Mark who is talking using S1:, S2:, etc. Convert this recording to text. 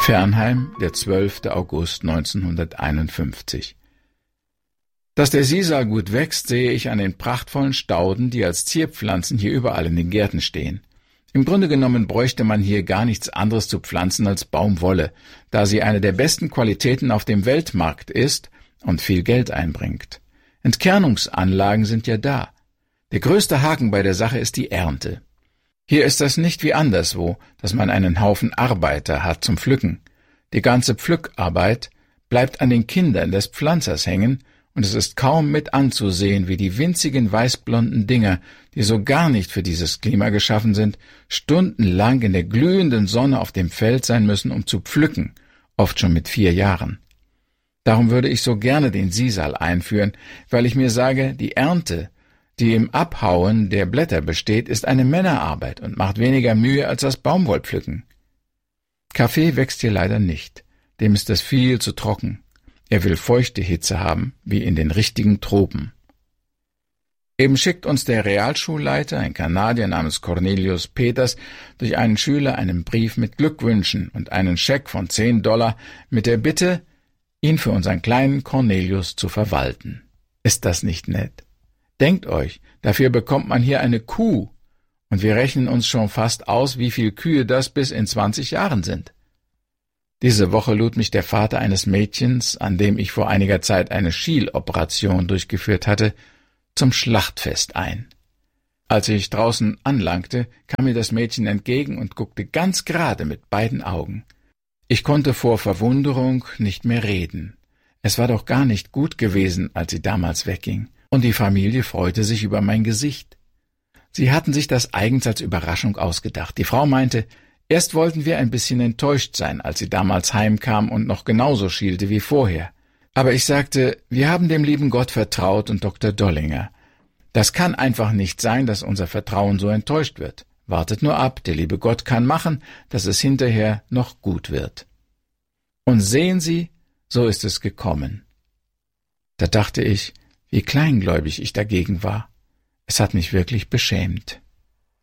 S1: Fernheim, der 12. August 1951. Dass der Sisal gut wächst, sehe ich an den prachtvollen Stauden, die als Zierpflanzen hier überall in den Gärten stehen. Im Grunde genommen bräuchte man hier gar nichts anderes zu pflanzen als Baumwolle, da sie eine der besten Qualitäten auf dem Weltmarkt ist und viel Geld einbringt. Entkernungsanlagen sind ja da. Der größte Haken bei der Sache ist die Ernte. Hier ist das nicht wie anderswo, dass man einen Haufen Arbeiter hat zum Pflücken. Die ganze Pflückarbeit bleibt an den Kindern des Pflanzers hängen, und es ist kaum mit anzusehen, wie die winzigen weißblonden Dinger, die so gar nicht für dieses Klima geschaffen sind, stundenlang in der glühenden Sonne auf dem Feld sein müssen, um zu pflücken, oft schon mit 4 Jahren. Darum würde ich so gerne den Sisal einführen, weil ich mir sage, die Ernte, die im Abhauen der Blätter besteht, ist eine Männerarbeit und macht weniger Mühe als das Baumwollpflücken. Kaffee wächst hier leider nicht, dem ist es viel zu trocken. Er will feuchte Hitze haben, wie in den richtigen Tropen. Eben schickt uns der Realschulleiter, ein Kanadier namens Cornelius Peters, durch einen Schüler einen Brief mit Glückwünschen und einen Scheck von $10 mit der Bitte, ihn für unseren kleinen Cornelius zu verwalten. Ist das nicht nett? Denkt euch, dafür bekommt man hier eine Kuh, und wir rechnen uns schon fast aus, wie viel Kühe das bis in 20 Jahren sind. Diese Woche lud mich der Vater eines Mädchens, an dem ich vor einiger Zeit eine Schieloperation durchgeführt hatte, zum Schlachtfest ein. Als ich draußen anlangte, kam mir das Mädchen entgegen und guckte ganz gerade mit beiden Augen. Ich konnte vor Verwunderung nicht mehr reden. Es war doch gar nicht gut gewesen, als sie damals wegging, und die Familie freute sich über mein Gesicht. Sie hatten sich das eigens als Überraschung ausgedacht. Die Frau meinte, erst wollten wir ein bisschen enttäuscht sein, als sie damals heimkam und noch genauso schielte wie vorher. Aber ich sagte, wir haben dem lieben Gott vertraut und Dr. Dollinger. Das kann einfach nicht sein, dass unser Vertrauen so enttäuscht wird. Wartet nur ab, der liebe Gott kann machen, dass es hinterher noch gut wird. Und sehen Sie, so ist es gekommen. Da dachte ich, wie kleingläubig ich dagegen war. Es hat mich wirklich beschämt.